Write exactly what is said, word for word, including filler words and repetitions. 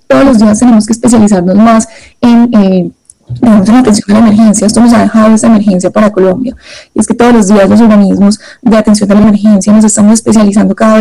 todos los días tenemos que especializarnos más en... Eh, digamos, en la atención a la emergencia. Esto nos ha dejado esa emergencia para Colombia, y es que todos los días los organismos de atención a la emergencia nos estamos especializando cada